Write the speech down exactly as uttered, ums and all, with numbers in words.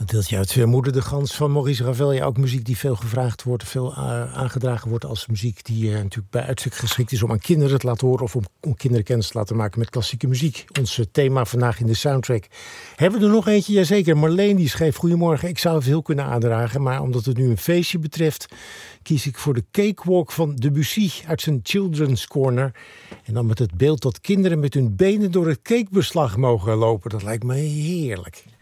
Deeltje uit Moeder de Gans van Maurice Ravel. Ja, ook muziek die veel gevraagd wordt, veel uh, aangedragen wordt als muziek die uh, natuurlijk bij uitstek geschikt is om aan kinderen te laten horen of om, om kinderen kennis te laten maken met klassieke muziek. Ons uh, thema vandaag in de soundtrack. Hebben we er nog eentje? Jazeker. Marleen die schreef: goedemorgen, ik zou veel kunnen aandragen, maar omdat het nu een feestje betreft, kies ik voor de Cakewalk van Debussy uit zijn Children's Corner. En dan met het beeld dat kinderen met hun benen door het cakebeslag mogen lopen. Dat lijkt me heerlijk.